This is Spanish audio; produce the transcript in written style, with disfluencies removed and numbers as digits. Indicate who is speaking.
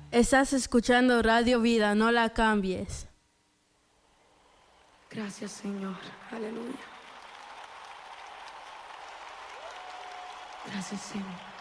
Speaker 1: Estás escuchando Radio Vida, no la cambies.
Speaker 2: Gracias, Señor. Aleluya. Gracias, Señor.